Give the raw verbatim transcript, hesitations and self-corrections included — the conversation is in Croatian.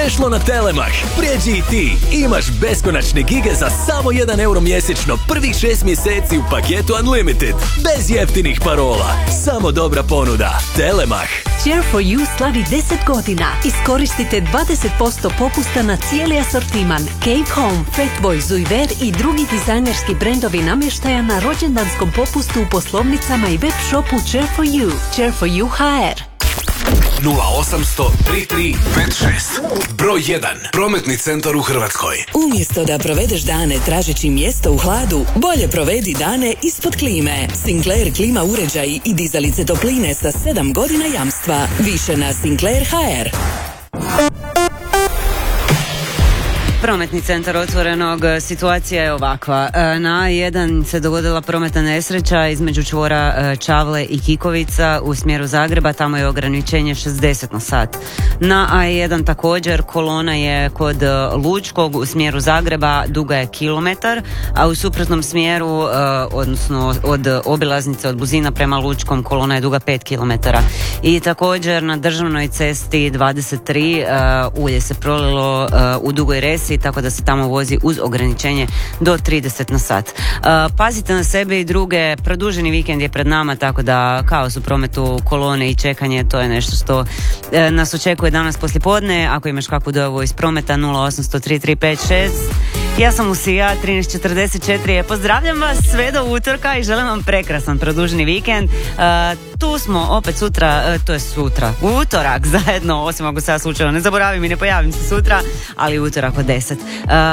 prešlo na Telemach. Prijeđi i ti. Imaš beskonačne gige za samo jedan euro mjesečno prvih šest mjeseci u paketu Unlimited. Bez jeftinih parola. Samo dobra ponuda. Telemach. Cheer for You slavi deset godina. Iskoristite dvadeset posto popusta na cijeli asortiman. Cave Home, Fatboy, Zuiver i drugi dizajnerski brendovi namještaja na rođendanskom popustu u poslovnicama i web shopu Cheer for You. Cheer for You ha er. nula osam sto tri tri pet šest. Broj jedan. Prometni centar u Hrvatskoj. Umjesto da provedeš dane tražeći mjesto u hladu, bolje provedi dane ispod klime. Sinclair klima uređaji i dizalice topline sa sedam godina jamstva. Više na Sinclair ha er. Prometni centar Otvorenog, situacija je ovakva. Na A jedan se dogodila prometna nesreća između čvora Čavle i Kikovica u smjeru Zagreba, tamo je ograničenje šezdeset na sat. Na A jedan također kolona je kod Lučkog u smjeru Zagreba, duga je kilometar, a u suprotnom smjeru, odnosno od obilaznice od Buzina prema Lučkom, kolona je duga pet kilometara. I također na državnoj cesti dvadeset tri ulje se prolilo u Dugoj Resi, tako da se tamo vozi uz ograničenje do trideset na sat. Pazite na sebe i druge, produženi vikend je pred nama, tako da kaos u prometu, kolone i čekanje, to je nešto što nas očekuje danas poslijepodne. Ako imaš kakvu dojavu iz prometa, nula osam sto tri tri pet šest. Ja sam Lucija, trinaest četrdeset četiri. Pozdravljam vas sve do utorka i želim vam prekrasan produženi vikend. Uh, tu smo opet sutra, uh, to je sutra, utorak zajedno, osim ako se ja slučajno ne zaboravim i ne pojavim se sutra, ali utorak od deset. Uh,